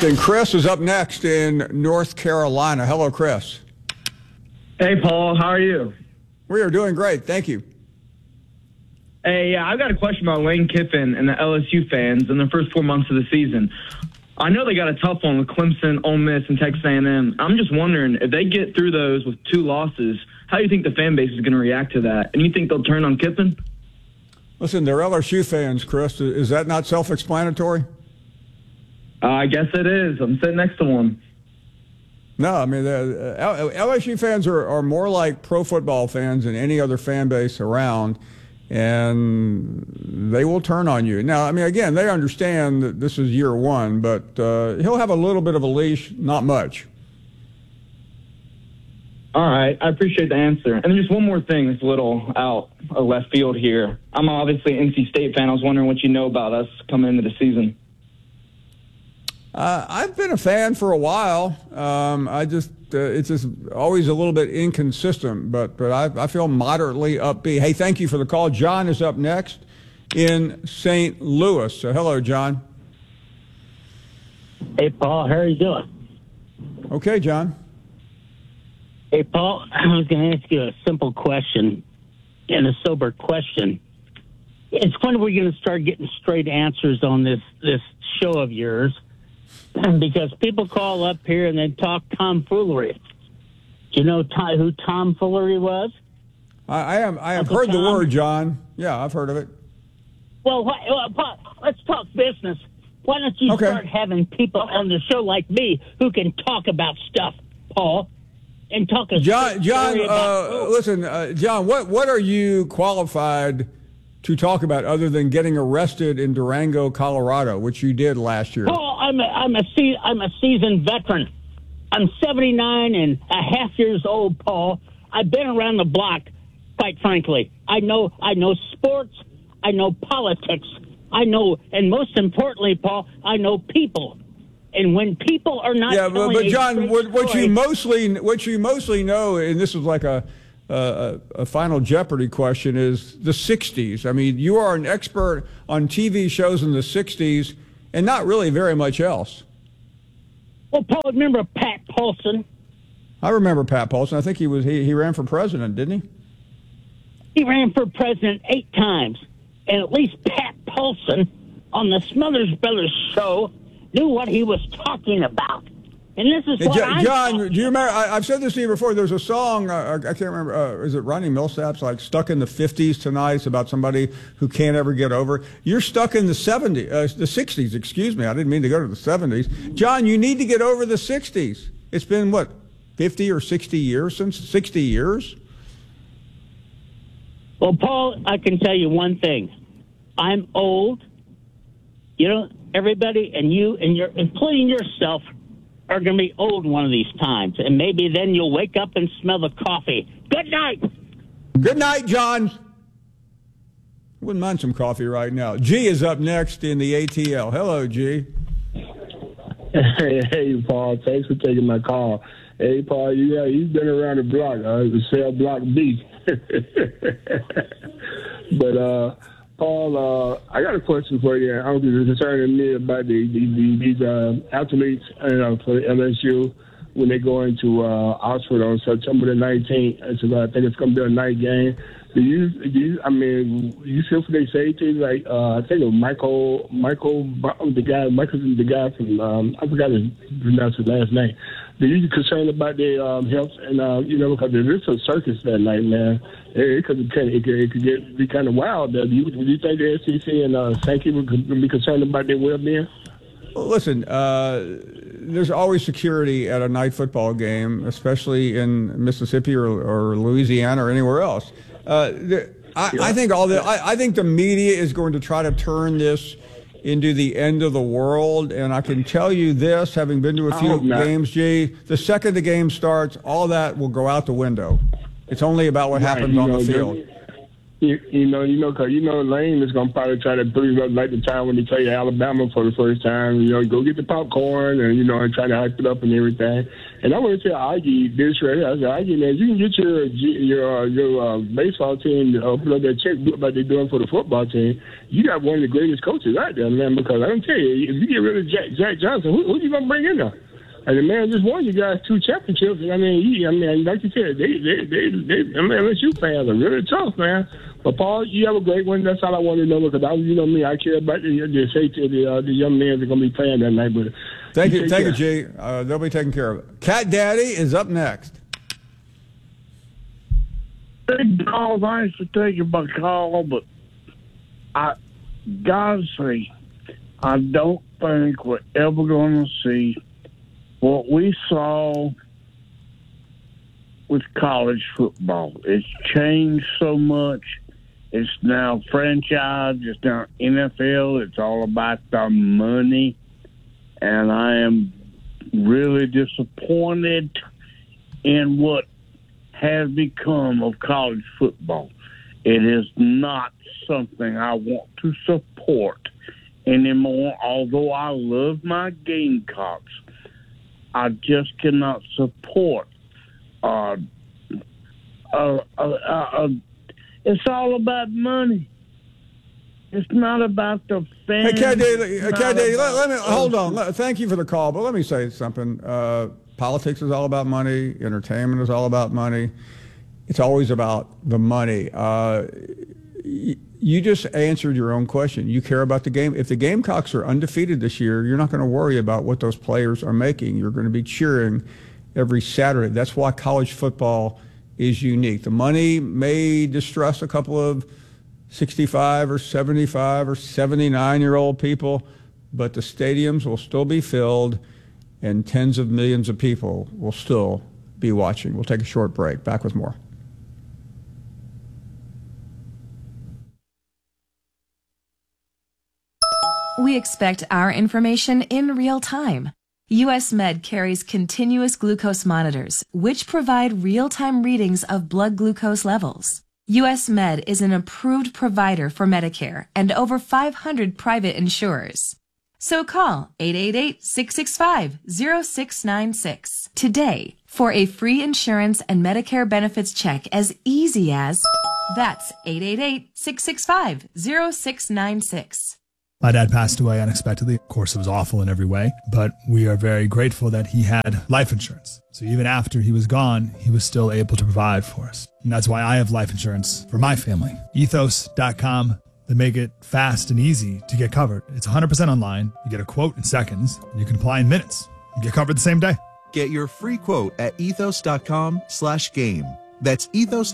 And Chris is up next in North Carolina. Hello, Chris. Hey, Paul. How are you? We are doing great. Thank you. Hey, I've got a question about Lane Kiffin and the LSU fans in the first 4 months of the season. I know they got a tough one with Clemson, Ole Miss, and Texas A&M. I'm just wondering, if they get through those with 2 losses, how do you think the fan base is going to react to that? And you think they'll turn on Kiffin? Listen, they're LSU fans, Chris. Is that not self-explanatory? I guess it is. I'm sitting next to one. No, I mean, LSU fans are more like pro football fans than any other fan base around, and they will turn on you. Now, I mean, again, they understand that this is year one, but he'll have a little bit of a leash, not much. All right. I appreciate the answer. And then just one more thing that's a little out of left field here. I'm obviously an NC State fan. I was wondering what you know about us coming into the season. I've been a fan for a while. It's just always a little bit inconsistent, but I feel moderately upbeat. Hey, thank you for the call. John is up next in St. Louis. So hello, John. Hey, Paul. How are you doing? Okay, John. Hey, Paul. I was going to ask you a simple question and a sober question. It's when we're going to start getting straight answers on this show of yours. Because people call up here and they talk tomfoolery. Do you know who tomfoolery was? I have heard the word, John. Yeah, I've heard of it. Well, let's talk business. Why don't you start having people on the show like me who can talk about stuff, Paul, and talk a John. About listen, John. What are you qualified to talk about other than getting arrested in Durango, Colorado, which you did last year? Paul, I'm a seasoned veteran. I'm 79 and a half years old, Paul. I've been around the block, quite frankly. I know sports. I know politics. I know, and most importantly, Paul, I know people. And when people are not, but John, what you mostly know, and this is like a Final Jeopardy question, is the 60s. I mean, you are an expert on TV shows in the 60s and not really very much else. Well, Paul, remember Pat Paulson? I remember Pat Paulson. I think he ran for president, didn't he? He ran for president 8 times. And at least Pat Paulson on the Smothers Brothers show knew what he was talking about. And this is what John, do you remember? I've said this to you before. There's a song, I can't remember, is it Ronnie Millsap's, like Stuck in the 50s Tonight? It's about somebody who can't ever get over. You're stuck in the 60s, excuse me. I didn't mean to go to the 70s. John, you need to get over the 60s. It's been, 50 or 60 years since? 60 years? Well, Paul, I can tell you one thing. I'm old. Everybody, and you, and including yourself, are going to be old one of these times, and maybe then you'll wake up and smell the coffee. Good night. Good night, John. I wouldn't mind some coffee right now. G is up next in the ATL. Hello, G. Hey, Paul. Thanks for taking my call. Hey, Paul, you've been around the block. The cell block B. But, Paul, I got a question for you. I don't think it's concerning me about these athletes for LSU when they go into Oxford on September the 19th. I think it's going to be a night game. Do you see what they say to you? Like, I think it was Michael, the guy from, I forgot his pronounce his last name. Are you concerned about their health? And, because there's a circus that night, man. It could be kind of wild. Do you think the SEC and Sankey would be concerned about their well-being? Well, listen, there's always security at a night football game, especially in Mississippi or Louisiana or anywhere else. I think I think the media is going to try to turn this into the end of the world, and I can tell you this, having been to a few games, G, the second the game starts, all that will go out the window. It's only about what happens on the field. Because Lane is gonna probably try to put it up like the time when he played Alabama for the first time. Go get the popcorn and and try to hype it up and everything. And I want to tell Augie this right here. I said, Augie, man, you can get your baseball team to put up that checkbook like they're doing for the football team. You got one of the greatest coaches out there, man. Because I can tell you, if you get rid of Jack Johnson, who you gonna bring in there? And the man just won you guys 2 championships. And like you said, LSU fans are really tough, man. But Paul, you have a great one. That's all I wanted to know because me, I care about the safety of the young men that are going to be playing that night. But thank you, G. They'll be taken care of. Cat Daddy is up next. Big dog, thanks for taking my call, but I gotta say, I don't think we're ever going to see what we saw with college football. It's changed so much. It's now franchise. It's now NFL. It's all about the money. And I am really disappointed in what has become of college football. It is not something I want to support anymore. Although I love my Gamecocks, I just cannot support. It's all about money. It's not about the fans. Hey, Cat Daddy, let me hold on. Thank you for the call, but let me say something. Politics is all about money. Entertainment is all about money. It's always about the money. You just answered your own question. You care about the game. If the Gamecocks are undefeated this year, you're not going to worry about what those players are making. You're going to be cheering every Saturday. That's why college football is unique. The money may distress a couple of 65 or 75 or 79-year-old people, but the stadiums will still be filled and tens of millions of people will still be watching. We'll take a short break. Back with more. We expect our information in real time. US Med carries continuous glucose monitors, which provide real-time readings of blood glucose levels. US Med is an approved provider for Medicare and over 500 private insurers. So call 888-665-0696 today for a free insurance and Medicare benefits check as easy as, that's 888-665-0696. My dad passed away unexpectedly. Of course, it was awful in every way, but we are very grateful that he had life insurance. So even after he was gone, he was still able to provide for us. And that's why I have life insurance for my family. Ethos.com. They make it fast and easy to get covered. It's 100% online. You get a quote in seconds, and you can apply in minutes. You get covered the same day. Get your free quote at ethos.com/game. That's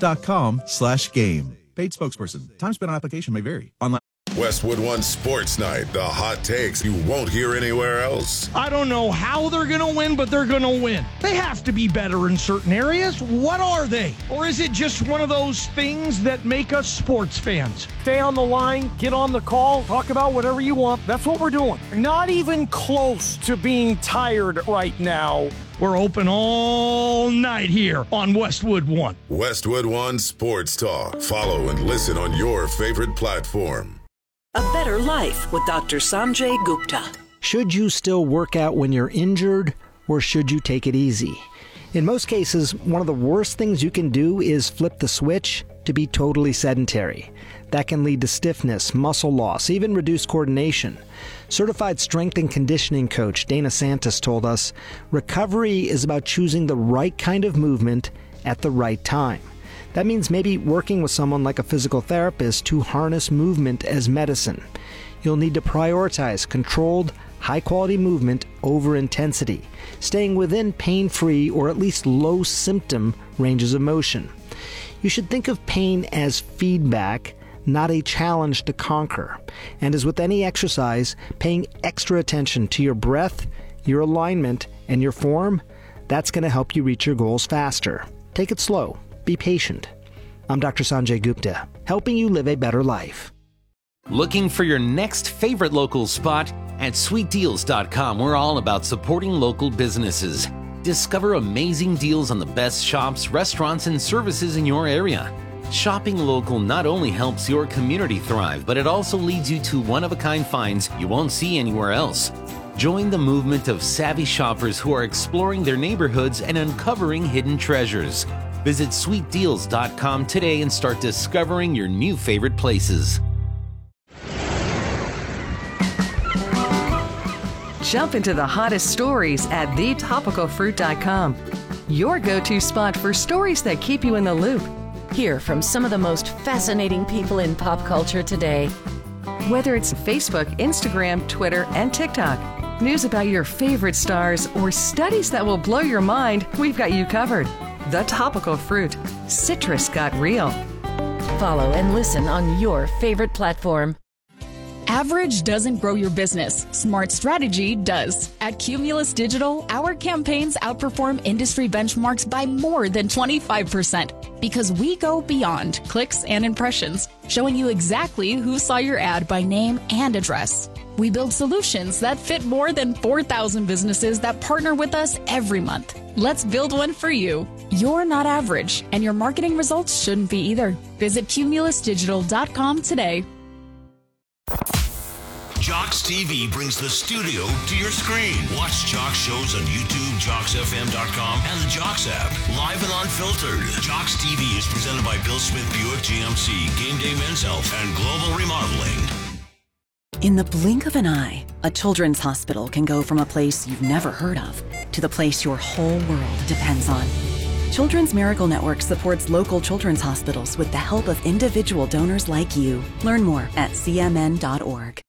ethos.com/game. Paid spokesperson. Time spent on application may vary. Online. Westwood One Sports Night. The hot takes you won't hear anywhere else. I don't know how they're going to win, but they're going to win. They have to be better in certain areas. What are they? Or is it just one of those things that make us sports fans? Stay on the line, get on the call, talk about whatever you want. That's what we're doing. Not even close to being tired right now. We're open all night here on Westwood One. Westwood One Sports Talk. Follow and listen on your favorite platform. A Better Life with Dr. Sanjay Gupta. Should you still work out when you're injured, or should you take it easy? In most cases, one of the worst things you can do is flip the switch to be totally sedentary. That can lead to stiffness, muscle loss, even reduced coordination. Certified strength and conditioning coach Dana Santos told us, recovery is about choosing the right kind of movement at the right time. That means maybe working with someone like a physical therapist to harness movement as medicine. You'll need to prioritize controlled, high-quality movement over intensity, staying within pain-free or at least low-symptom ranges of motion. You should think of pain as feedback, not a challenge to conquer. And as with any exercise, paying extra attention to your breath, your alignment, and your form, that's going to help you reach your goals faster. Take it slow. Be patient. I'm Dr. Sanjay Gupta, helping you live a better life. Looking for your next favorite local spot? At sweetdeals.com, we're all about supporting local businesses. Discover amazing deals on the best shops, restaurants, and services in your area. Shopping local not only helps your community thrive, but it also leads you to one-of-a-kind finds you won't see anywhere else. Join the movement of savvy shoppers who are exploring their neighborhoods and uncovering hidden treasures. Visit sweetdeals.com today and start discovering your new favorite places. Jump into the hottest stories at thetopicalfruit.com. Your go-to spot for stories that keep you in the loop. Hear from some of the most fascinating people in pop culture today. Whether it's Facebook, Instagram, Twitter, and TikTok, news about your favorite stars, or studies that will blow your mind, we've got you covered. The Topical Fruit. Citrus got real. Follow and listen on your favorite platform. Average doesn't grow your business. Smart strategy does. At Cumulus Digital, our campaigns outperform industry benchmarks by more than 25% because we go beyond clicks and impressions, showing you exactly who saw your ad by name and address. We build solutions that fit more than 4,000 businesses that partner with us every month. Let's build one for you. You're not average, and your marketing results shouldn't be either. Visit cumulusdigital.com today. Jocks TV brings the studio to your screen. Watch Jocks shows on YouTube, JocksFM.com, and the Jocks app. Live and unfiltered. Jocks TV is presented by Bill Smith Buick GMC, Game Day Men's Health, and Global Remodeling. In the blink of an eye, a children's hospital can go from a place you've never heard of to the place your whole world depends on. Children's Miracle Network supports local children's hospitals with the help of individual donors like you. Learn more at cmn.org.